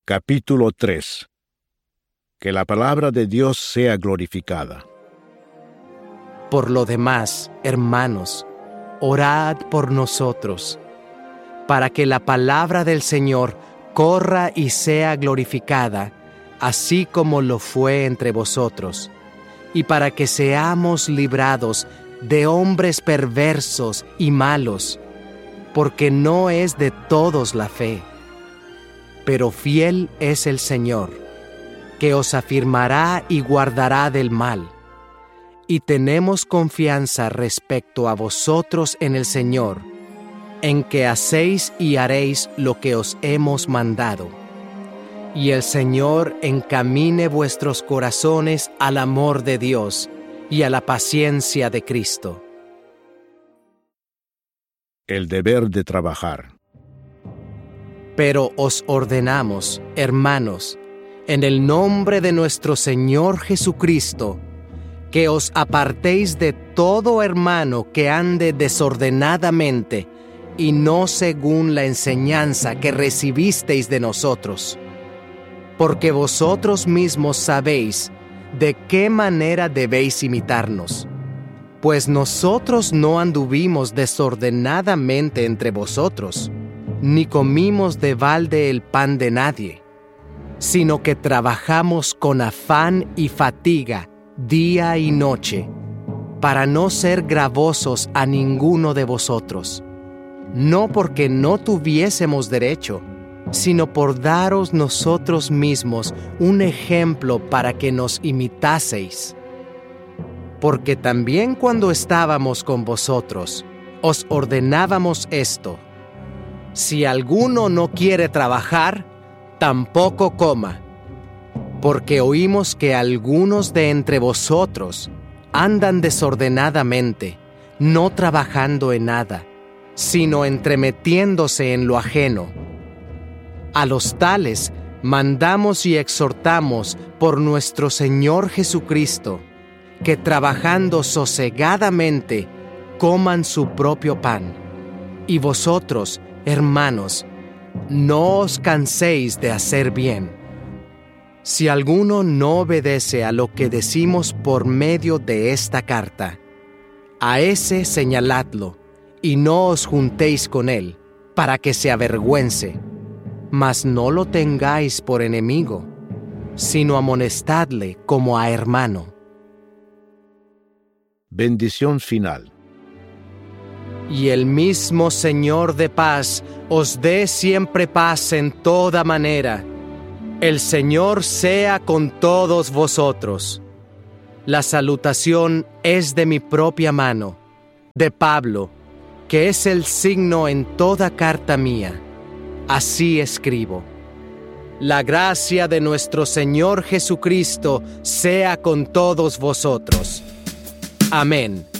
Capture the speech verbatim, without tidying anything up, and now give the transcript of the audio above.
Capítulo tres. Que la palabra de Dios sea glorificada. Por lo demás, hermanos, orad por nosotros, para que la palabra del Señor corra y sea glorificada, así como lo fue entre vosotros, y para que seamos librados de hombres perversos y malos, porque no es de todos la fe. Pero fiel es el Señor, que os afirmará y guardará del mal. Y tenemos confianza respecto a vosotros en el Señor, en que hacéis y haréis lo que os hemos mandado. Y el Señor encamine vuestros corazones al amor de Dios y a la paciencia de Cristo. El deber de trabajar. Pero os ordenamos, hermanos, en el nombre de nuestro Señor Jesucristo, que os apartéis de todo hermano que ande desordenadamente y no según la enseñanza que recibisteis de nosotros. Porque vosotros mismos sabéis de qué manera debéis imitarnos. Pues nosotros no anduvimos desordenadamente entre vosotros, ni comimos de balde el pan de nadie, sino que trabajamos con afán y fatiga día y noche, para no ser gravosos a ninguno de vosotros, no porque no tuviésemos derecho, sino por daros nosotros mismos un ejemplo para que nos imitaseis. Porque también cuando estábamos con vosotros, os ordenábamos esto: si alguno no quiere trabajar, tampoco coma, porque oímos que algunos de entre vosotros andan desordenadamente, no trabajando en nada, sino entremetiéndose en lo ajeno. A los tales mandamos y exhortamos por nuestro Señor Jesucristo, que trabajando sosegadamente coman su propio pan. Y vosotros, hermanos, no os canséis de hacer bien. Si alguno no obedece a lo que decimos por medio de esta carta, a ese señaladlo, y no os juntéis con él, para que se avergüence. Mas no lo tengáis por enemigo, sino amonestadle como a hermano. Bendición final. Y el mismo Señor de paz os dé siempre paz en toda manera. El Señor sea con todos vosotros. La salutación es de mi propia mano, de Pablo, que es el signo en toda carta mía. Así escribo. La gracia de nuestro Señor Jesucristo sea con todos vosotros. Amén.